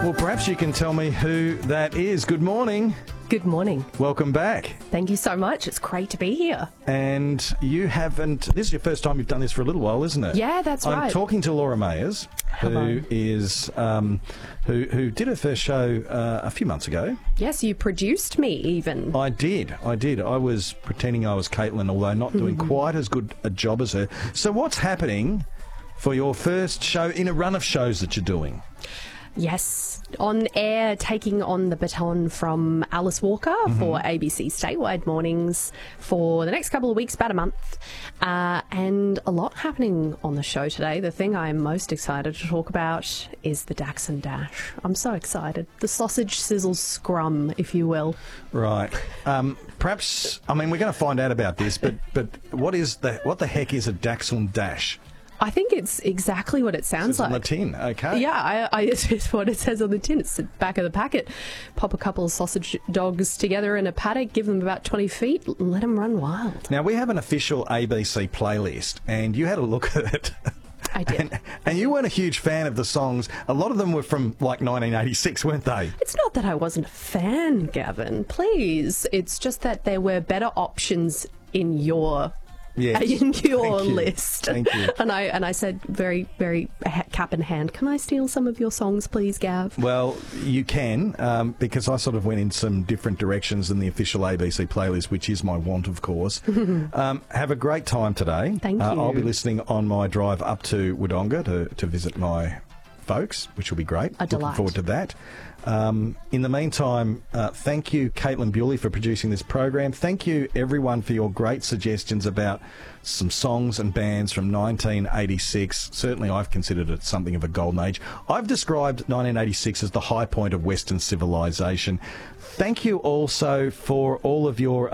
Well, perhaps you can tell me who that is. Good morning. Good morning. Welcome back. Thank you so much. It's great to be here. And you haven't... This is your first time you've done this for a little while, isn't it? Yeah, that's right. I'm talking to Laura Mayers, who is... who did her first show a few months ago. Yes, you produced me even. I did. I was pretending I was Caitlin, although not doing quite as good a job as her. So what's happening for your first show in a run of shows that you're doing? Yes, on air, taking on the baton from Alice Walker for ABC Statewide Mornings for the next couple of weeks, about a month. And a lot happening on the show today. The thing I'm most excited to talk about is the Dax and Dash. I'm so excited. The sausage sizzle scrum, if you will. Right. Perhaps, I mean, we're going to find out about this, but what the heck is a Dax and Dash? I think it's exactly what it sounds like. On the tin, okay. Yeah, it's what it says on the tin. It's the back of the packet. Pop a couple of sausage dogs together in a paddock, give them about 20 feet, and let them run wild. Now, we have an official ABC playlist, and you had a look at it. I did. And you weren't a huge fan of the songs. A lot of them were from, like, 1986, weren't they? It's not that I wasn't a fan, Gavin. Please. It's just that there were better options in your... Yes. In your list. Thank you. And I said very, very cap in hand, can I steal some of your songs, please, Gav? Well, you can, because I sort of went in some different directions than the official ABC playlist, which is my want, of course. Have a great time today. Thank you. I'll be listening on my drive up to Wodonga to visit my folks, which will be great. A delight. Looking forward to that. In the meantime, thank you, Caitlin Bewley, for producing this program. Thank you, everyone, for your great suggestions about some songs and bands from 1986. Certainly, I've considered it something of a golden age. I've described 1986 as the high point of Western civilization. Thank you also for all of your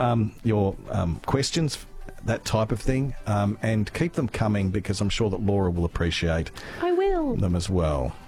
questions, that type of thing, and keep them coming because I'm sure that Laura will appreciate I will. them as well.